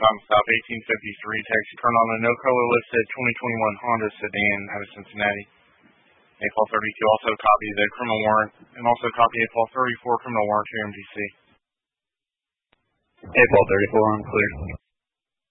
Timestop 1853, taxi turn on a no color listed 2021 Honda sedan out of Cincinnati. A-File 32, also copy the criminal warrant, and also copy A-File 34 criminal warrant to MDC. A-File 34, I'm clear.